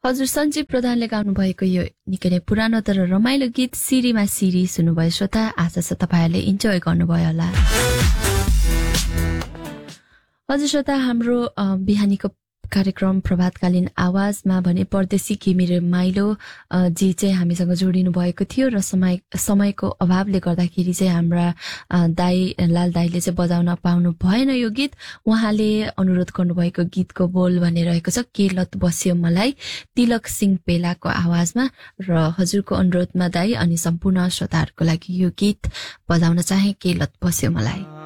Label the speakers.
Speaker 1: हजुर सञ्जीव प्रधानले गाउनु भएको यो निकै नै पुरानो तर रमाइलो गीत सिरीमा सिरी सुन्नुभयो श्रोता। आशा छ तपाईहरुले इन्जोय गर्नुभयो होला। हजुर श्रोता, हाम्रो बिहानीको कार्यक्रम प्रभातकालीन आवाजमा भने परदेशी घिमिरे माइलो जी चाहिँ हामीसँग जोडिनु भएको थियो र समयको अभावले गर्दाखेरि चाहिँ हाम्रा लाल दाइले चाहिँ बजाउन पाउनु भएन यो गीत। उहाँले अनुरोध गर्नुभएको गीतको बोल भने रहेको छ के लत बस्यो मलाई, तिलक सिंह पेलाको आवाजमा। र हजुरको अनुरोधमा दाइ अनि सम्पूर्ण श्रोताहरूको लागि यो गीत बजाउन चाहे के लत बस्यो मलाई।